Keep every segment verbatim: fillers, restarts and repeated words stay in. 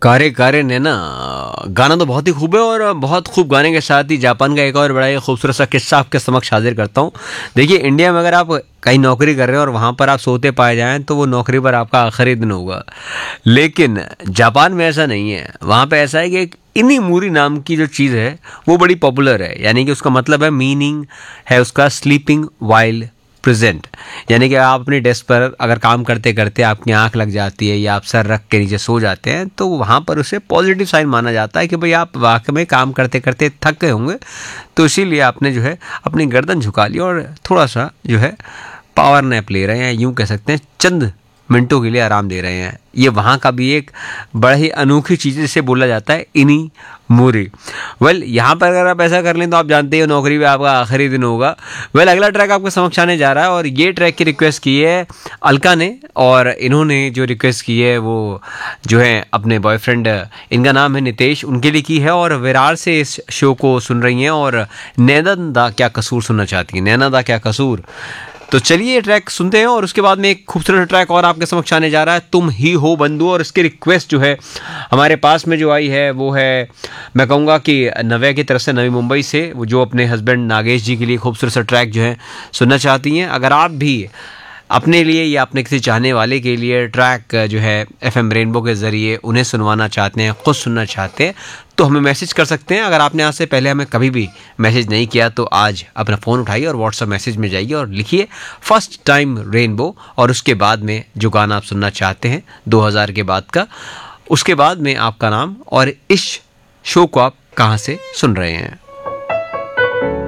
कारे कारे नैना गाना तो बहुत ही खूब है और बहुत खूब गाने के साथ ही जापान का एक और बड़ा ही खूबसूरत सा किस्सा आपके समक्ष हाजिर करता हूँ। देखिए, इंडिया में अगर आप कहीं नौकरी कर रहे हैं और वहाँ पर आप सोते पाए जाएं तो वो नौकरी पर आपका आखिरी दिन होगा। लेकिन जापान में ऐसा नहीं है। वहाँ पे ऐसा है कि एक इनिमूरी नाम की जो चीज़ है वो बड़ी पॉपुलर है। यानी कि उसका मतलब है, मीनिंग है उसका स्लीपिंग वाइल प्रेजेंट। यानी कि आप अपने डेस्क पर अगर काम करते करते आपकी आंख लग जाती है या आप सर रख के नीचे सो जाते हैं तो वहाँ पर उसे पॉजिटिव साइन माना जाता है कि भाई आप वाकई में काम करते करते थक गए होंगे, तो इसीलिए आपने जो है अपनी गर्दन झुका ली और थोड़ा सा जो है पावर नैप ले रहे हैं, यूँ कह सकते हैं चंद मिनटों के लिए आराम दे रहे हैं। ये वहाँ का भी एक बड़ा ही अनोखी चीज़ जिसे बोला जाता है इनी मूरी। वेल well, यहाँ पर अगर आप ऐसा कर लें तो आप जानते हो नौकरी पे आपका आखिरी दिन होगा। वेल well, अगला ट्रैक आपके समक्ष आने जा रहा है और ये ट्रैक की रिक्वेस्ट की है अलका ने, और इन्होंने जो रिक्वेस्ट की है वो जो है अपने बॉयफ्रेंड, इनका नाम है नितेश, उनके लिए की है और विरार से इस शो को सुन रही हैं और नैना दा क्या कसूर सुनना चाहती हैं। नैना दा क्या कसूर। तो चलिए ये ट्रैक सुनते हैं और उसके बाद में एक खूबसूरत ट्रैक और आपके समक्ष आने जा रहा है, तुम ही हो बंधु। और इसकी रिक्वेस्ट जो है हमारे पास में जो आई है वो है, मैं कहूँगा कि नव्या की तरफ से, नवी मुंबई से, वो जो अपने हस्बैंड नागेश जी के लिए खूबसूरत सा ट्रैक जो है सुनना चाहती हैं। अगर आप भी अपने लिए या अपने किसी चाहने वाले के लिए ट्रैक जो है एफएम रेनबो के ज़रिए उन्हें सुनवाना चाहते हैं, खुद सुनना चाहते हैं, तो हमें मैसेज कर सकते हैं। अगर आपने आज से पहले हमें कभी भी मैसेज नहीं किया तो आज अपना फ़ोन उठाइए और व्हाट्सएप मैसेज में जाइए और लिखिए फर्स्ट टाइम रेनबो, और उसके बाद में जो गाना आप सुनना चाहते हैं दो हज़ार के बाद का, उसके बाद में आपका नाम और इस शो को आप कहाँ से सुन रहे हैं।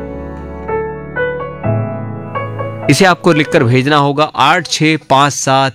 इसे आपको लिखकर भेजना होगा आठ छः पाँच सात